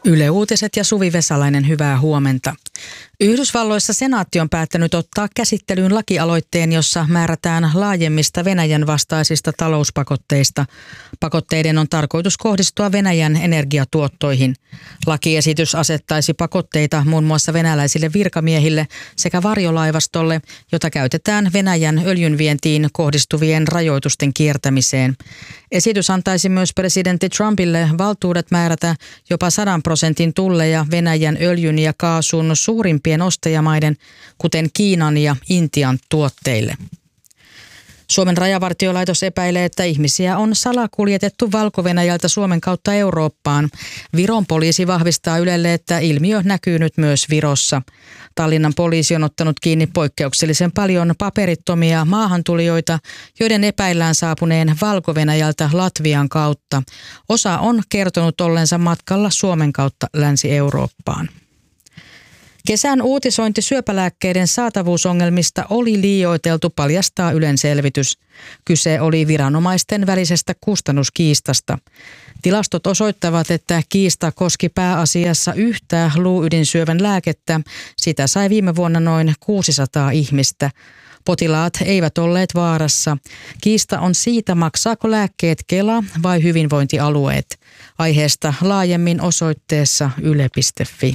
Yle Uutiset ja Suvi Vesalainen, hyvää huomenta. Yhdysvalloissa senaatti on päättänyt ottaa käsittelyyn lakialoitteen, jossa määrätään laajemmista Venäjän vastaisista talouspakotteista. Pakotteiden on tarkoitus kohdistua Venäjän energiatuottoihin. Lakiesitys asettaisi pakotteita muun muassa venäläisille virkamiehille sekä varjolaivastolle, jota käytetään Venäjän öljynvientiin kohdistuvien rajoitusten kiertämiseen. Esitys antaisi myös presidentti Trumpille valtuudet määrätä jopa 100% tulleja Venäjän öljyn ja kaasun suurimpien ostajamaiden, kuten Kiinan ja Intian tuotteille. Suomen rajavartiolaitos epäilee, että ihmisiä on salakuljetettu Valko-Venäjältä Suomen kautta Eurooppaan. Viron poliisi vahvistaa Ylelle, että ilmiö näkyy nyt myös Virossa. Tallinnan poliisi on ottanut kiinni poikkeuksellisen paljon paperittomia maahantulijoita, joiden epäillään saapuneen Valko-Venäjältä Latvian kautta. Osa on kertonut ollensa matkalla Suomen kautta Länsi-Eurooppaan. Kesän uutisointi syöpälääkkeiden saatavuusongelmista oli liioiteltu, paljastaa Ylen selvitys. Kyse oli viranomaisten välisestä kustannuskiistasta. Tilastot osoittavat, että kiista koski pääasiassa yhtä luuydinsyövän lääkettä. Sitä sai viime vuonna noin 600 ihmistä. Potilaat eivät olleet vaarassa. Kiista on siitä, maksaako lääkkeet Kela vai hyvinvointialueet. Aiheesta laajemmin osoitteessa yle.fi.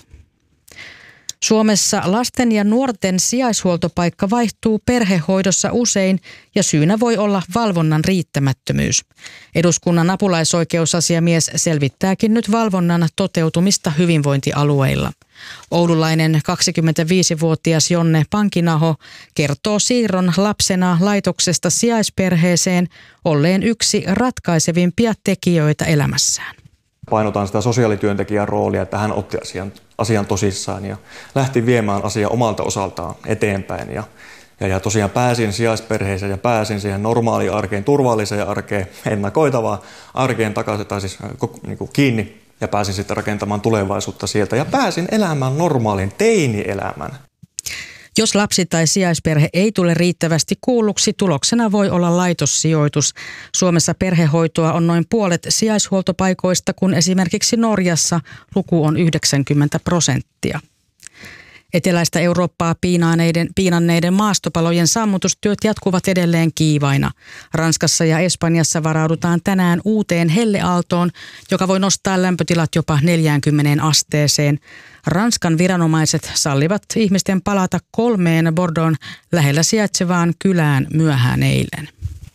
Suomessa lasten ja nuorten sijaishuoltopaikka vaihtuu perhehoidossa usein ja syynä voi olla valvonnan riittämättömyys. Eduskunnan apulaisoikeusasiamies selvittääkin nyt valvonnan toteutumista hyvinvointialueilla. Oululainen 25-vuotias Jonne Pankinaho kertoo siirron lapsena laitoksesta sijaisperheeseen olleen yksi ratkaisevimpia tekijöitä elämässään. Painotan sitä sosiaalityöntekijän roolia, että hän otti asian tosissaan ja lähti viemään asiaa omalta osaltaan eteenpäin. Ja tosiaan pääsin sijaisperheeseen ja pääsin siihen normaaliin arkeen, turvalliseen arkeen, ennakoitavaan arkeen takaisin tai siis kiinni ja pääsin sitten rakentamaan tulevaisuutta sieltä ja pääsin elämään normaalin teini-elämän. Jos lapsi tai sijaisperhe ei tule riittävästi kuulluksi, tuloksena voi olla laitossijoitus. Suomessa perhehoitoa on noin puolet sijaishuoltopaikoista, kun esimerkiksi Norjassa luku on 90%. Eteläistä Eurooppaa piinanneiden maastopalojen sammutustyöt jatkuvat edelleen kiivaina. Ranskassa ja Espanjassa varaudutaan tänään uuteen helleaaltoon, joka voi nostaa lämpötilat jopa 40 asteeseen. Ranskan viranomaiset sallivat ihmisten palata 3 Bordeauxn lähellä sijaitsevaan kylään myöhään eilen.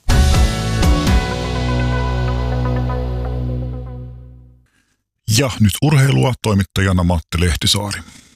Ja nyt urheilua, toimittajana Matti Lehtisaari.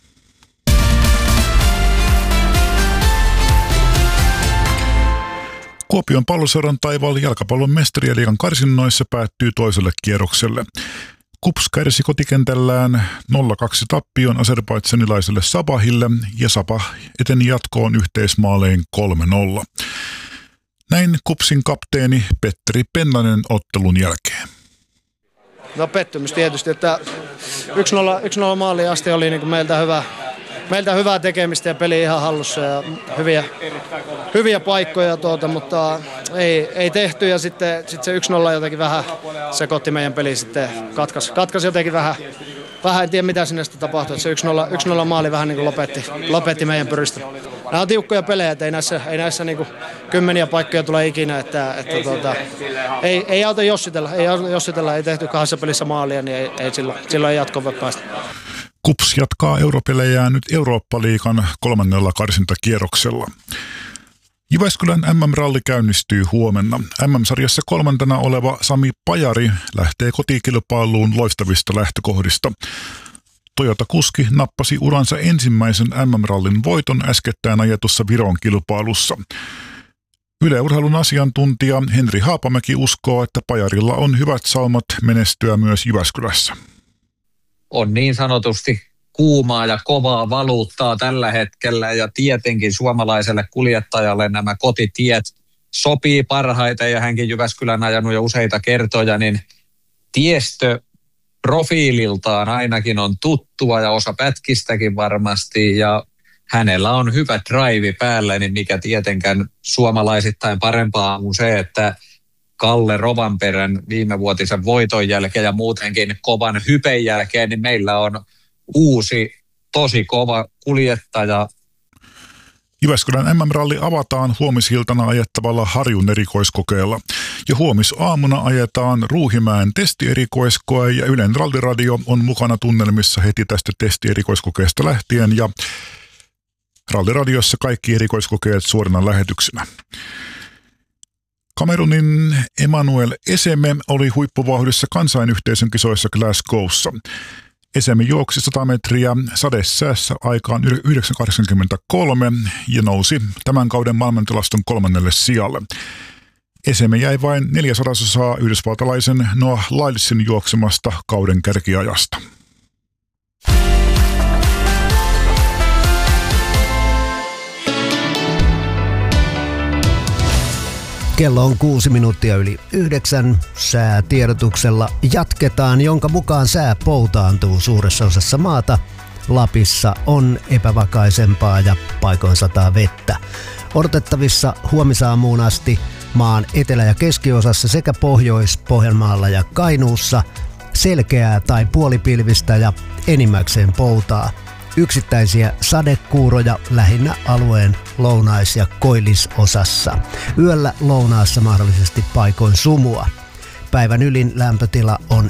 Kuopion Palloseuran Taival jalkapallon mestariliigan karsinnoissa päättyy toiselle kierrokselle. KuPS kärsi kotikentällään 0-2 tappion azerbaidžanilaiselle Sabahille ja Sabah eteni jatkoon yhteismaalein 3-0. Näin KuPSin kapteeni Petteri Pennanen ottelun jälkeen. No pettymys tietysti, että 1-0 maaliin asti oli niin kuin meiltä hyvää tekemistä ja peli ihan hallussa ja hyviä paikkoja, mutta ei tehty ja sitten se 1-0 jotenkin vähän sekoitti meidän peli sitten, katkaisi jotenkin vähän, en tiedä mitä sinne sitten tapahtui, että se 1-0 maali vähän niin kuin lopetti meidän pyristä. Nämä on tiukkoja pelejä, että ei näissä niin kuin kymmeniä paikkoja tule ikinä, että ei auta jossitella, ei tehty 2 pelissä maalia, niin ei silloin jatkoon voi päästä. KuPS jatkaa europelejään nyt Eurooppa-liigan 3. karsintakierroksella. Jyväskylän MM-ralli käynnistyy huomenna. MM-sarjassa 3. oleva Sami Pajari lähtee kotikilpailuun loistavista lähtökohdista. Toyota-kuski nappasi uransa ensimmäisen MM-rallin voiton äskettäin ajetussa Viron kilpailussa. Yle Urheilun asiantuntija Henri Haapamäki uskoo, että Pajarilla on hyvät saumat menestyä myös Jyväskylässä. On niin sanotusti kuumaa ja kovaa valuuttaa tällä hetkellä ja tietenkin suomalaiselle kuljettajalle nämä kotitiet sopii parhaiten ja hänkin Jyväskylän ajanut jo useita kertoja, niin tiestö profiililtaan ainakin on tuttua ja osa pätkistäkin varmasti ja hänellä on hyvä drive päällä, niin mikä tietenkään suomalaisittain parempaa on se, että Kalle Rovanperän viimevuotisen voiton jälkeen ja muutenkin kovan hypen jälkeen, niin meillä on uusi, tosi kova kuljettaja. Jyväskylän MM-ralli avataan huomisiltana ajettavalla Harjun erikoiskokeella. Ja huomisaamuna ajetaan Ruuhimäen testierikoiskoe ja Ylen ralliradio on mukana tunnelmissa heti tästä testierikoiskokeesta lähtien ja ralliradiossa kaikki erikoiskokeet suorana lähetyksenä. Kamerunin Emmanuel Eseme oli huippuvauhdissa kansainyhteisön kisoissa Glasgowssa. Eseme juoksi 100 metriä sadesäässä aikaan 9.83 ja nousi tämän kauden maailmantilaston 3. sijalle. Eseme jäi vain 4/100 yhdysvaltalaisen Noah Lylesin juoksemasta kauden kärkiajasta. Kello on 8:06. Säätiedotuksella jatketaan, jonka mukaan sää poutaantuu suuressa osassa maata. Lapissa on epävakaisempaa ja paikoin sataa vettä. Odotettavissa huomisaamuun asti maan etelä- ja keskiosassa sekä Pohjois-Pohjanmaalla ja Kainuussa selkeää tai puolipilvistä ja enimmäkseen poutaa. Yksittäisiä sadekuuroja lähinnä alueen lounais- ja koillisosassa. Yöllä lounaassa mahdollisesti paikoin sumua. Päivän ylin lämpötila on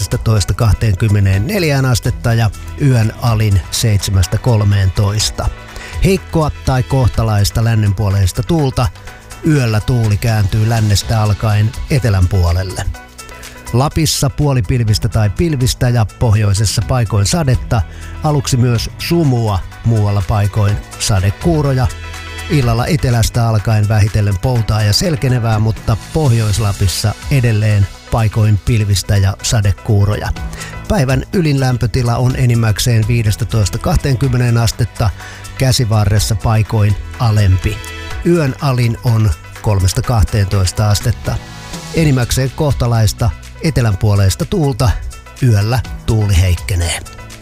19-24 astetta ja yön alin 7-13. Heikkoa tai kohtalaista lännenpuoleista tuulta. Yöllä tuuli kääntyy lännestä alkaen etelän puolelle. Lapissa puolipilvistä tai pilvistä ja pohjoisessa paikoin sadetta, aluksi myös sumua, muualla paikoin sadekuuroja. Illalla etelästä alkaen vähitellen poutaa ja selkenevää, mutta Pohjois-Lapissa edelleen paikoin pilvistä ja sadekuuroja. Päivän ylin lämpötila on enimmäkseen 15-20 astetta, käsivarressa paikoin alempi. Yön alin on 3-12 astetta. Enimmäkseen kohtalaista etelänpuoleista tuulta, yöllä tuuli heikkenee.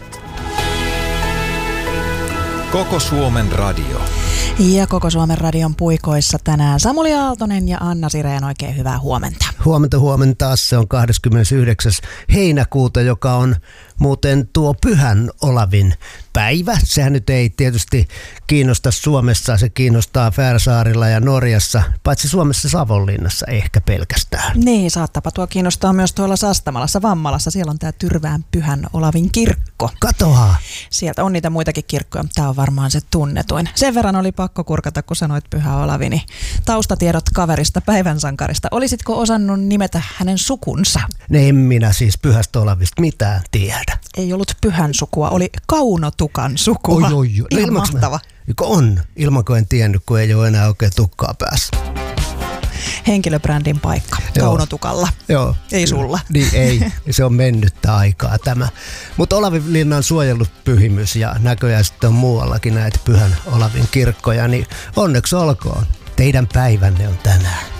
Koko Suomen radio. Ja Koko Suomen radion puikoissa tänään Samuli Aaltonen ja Anna Sireen, oikein hyvää huomenta. Huomenta. Se on 29. heinäkuuta, joka on muuten tuo Pyhän Olavin päivä. Sehän nyt ei tietysti kiinnosta Suomessa, se kiinnostaa Färsaarilla ja Norjassa, paitsi Suomessa Savonlinnassa ehkä pelkästään. Niin, saattapa tuo kiinnostaa myös tuolla Sastamalassa, Vammalassa. Siellä on tämä Tyrvään Pyhän Olavin kirkko. Katoaa. Sieltä on niitä muitakin kirkkoja, mutta tämä on varmaan se tunnetuin. Sen verran oli pakko kurkata, kun sanoit Pyhä Olavi, niin taustatiedot kaverista, päivän sankarista. Olisitko osannut nimetä hänen sukunsa? En minä siis Pyhästä Olavista mitään tiedä. Ei ollut Pyhän sukua, oli Kaunotukan sukua. Oi. Ihan mahtava. On, ilmanko en tiennyt, kun ei ole enää oikein tukkaa päässä. Henkilöbrändin paikka Kaunotukalla. Joo. Ei sulla. Niin ei, se on mennyttä aikaa tämä. Mutta Olavinlinnan suojellut pyhimys ja näköjään sitten on muuallakin näitä Pyhän Olavin kirkkoja, niin onneksi olkoon. Teidän päivänne on tänään.